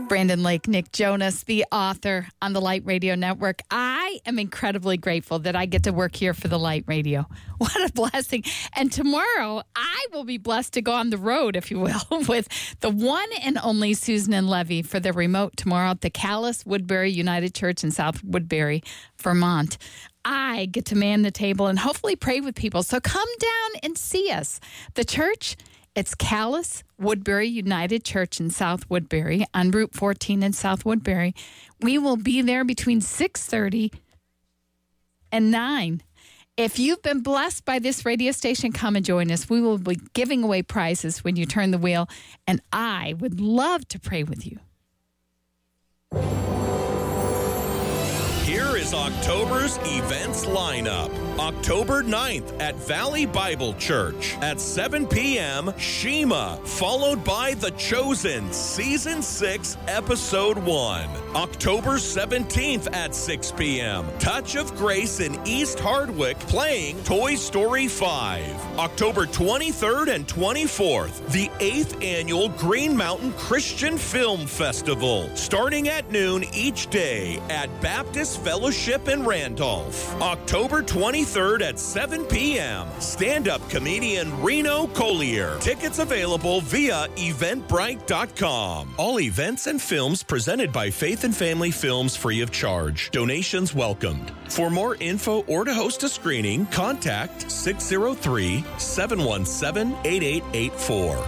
Brandon Lake, Nick Jonas, the author on the Light Radio Network. I am incredibly grateful that I get to work here for the Light Radio. What a blessing. And tomorrow, I will be blessed to go on the road, if you will, with the one and only Susan and Levy for the remote tomorrow at the Calais Woodbury United Church in South Woodbury, Vermont. I get to man the table and hopefully pray with people. So come down and see us. The church, it's Calais Woodbury United Church in South Woodbury on Route 14 in South Woodbury. We will be there between 6:30 and 9. If you've been blessed by this radio station, come and join us. We will be giving away prizes when you turn the wheel, and I would love to pray with you. Here is October's events lineup. October 9th at Valley Bible Church at 7 p.m., Shema, followed by The Chosen, Season 6, Episode 1. October 17th at 6 p.m., Touch of Grace in East Hardwick playing Toy Story 5. October 23rd and 24th, the 8th Annual Green Mountain Christian Film Festival, starting at noon each day at Baptist Fellowship in Randolph. October 23rd at 7 p.m., stand-up comedian Reno Collier. Tickets available via Eventbrite.com. All events and films presented by Faith and Family Films free of charge. Donations welcomed. For more info or to host a screening, contact 603-717-8884.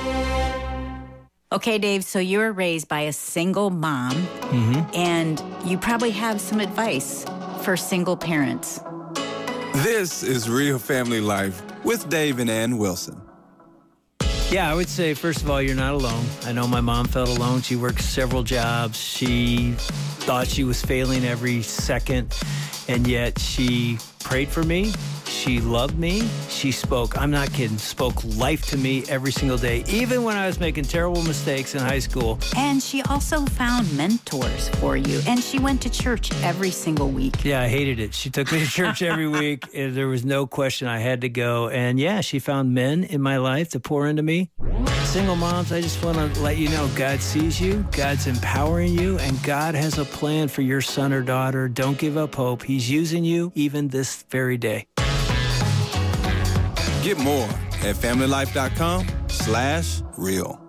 Okay, Dave, so you were raised by a single mom, and you probably have some advice for single parents. This is Real Family Life with Dave and Ann Wilson. Yeah, I would say, first of all, you're not alone. I know my mom felt alone. She worked several jobs. She thought she was failing every second, and yet she prayed for me. She loved me. She spoke, I'm not kidding, spoke life to me every single day, even when I was making terrible mistakes in high school. And she also found mentors for you, and she went to church every single week. Yeah, I hated it. She took me to church every week. There was no question I had to go. And yeah, she found men in my life to pour into me. Single moms, I just want to let you know God sees you, God's empowering you, and God has a plan for your son or daughter. Don't give up hope. He's using you even this very day. Get more at familylife.com/real.